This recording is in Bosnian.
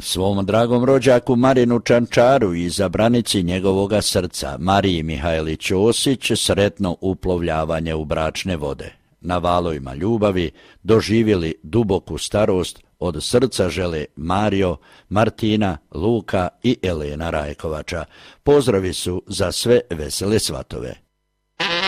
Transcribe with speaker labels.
Speaker 1: Svom dragom rođaku Marinu Čančaru i zabranici njegovoga srca Mariji Mihajlić Osić sretno uplovljavanje u bračne vode. Na valovima ljubavi doživjeli duboku starost, od srca žele Mario, Martina, Luka i Elena Rajkovača. Pozdravi su za sve vesele svatove.